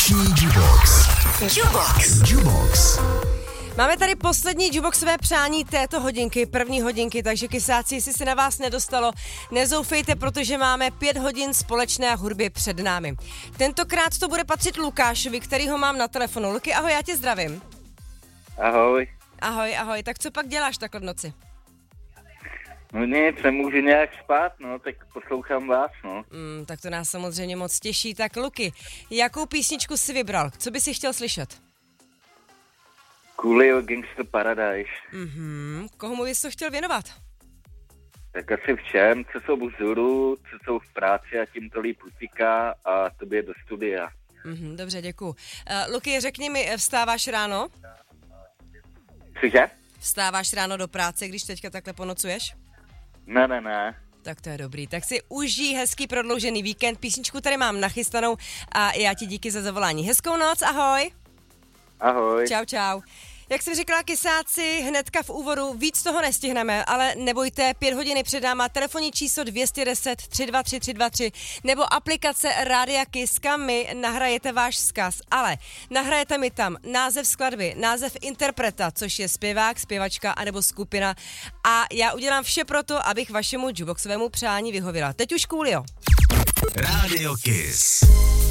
Vánoční Jubox. Máme tady poslední juboxové přání této hodinky, první hodinky, takže kysáci, jestli se na vás nedostalo, nezoufejte, protože máme 5 hodin společné hudby před námi. Tentokrát to bude patřit Lukášovi, kterýho mám na telefonu. Luky, ahoj, já tě zdravím. Ahoj. Ahoj, tak co pak děláš takhle v noci? No nic, nemůžu nějak spát, no, tak poslouchám vás, no. Tak to nás samozřejmě moc těší. Tak Luky, jakou písničku jsi vybral? Co bys si chtěl slyšet? Coolio Gangster Paradise. Komu bys to chtěl věnovat? Tak asi všem, co jsou v vzhůru, co jsou v práci a tím to líp utíká a tobě do studia. Dobře, děkuju. Luky, řekni mi, vstáváš ráno? Cože? Vstáváš ráno do práce, když teďka takhle ponocuješ? Ne. Tak to je dobrý. Tak si užij hezký prodloužený víkend. Písničku tady mám nachystanou a já ti díky za zavolání. Hezkou noc, ahoj. Ahoj. Čau. Jak jsem říkala, kysáci, hnedka v úvodu, víc toho nestihneme, ale nebojte, 5 hodiny před náma telefonní číslo 210 323 323 nebo aplikace Rádia Kiss, kam mi nahrajete váš vzkaz, ale nahrajete mi tam název skladby, název interpreta, což je zpěvák, zpěvačka anebo skupina a já udělám vše pro to, abych vašemu juboxovému přání vyhověla. Teď už Coolio. Rádio Kiss.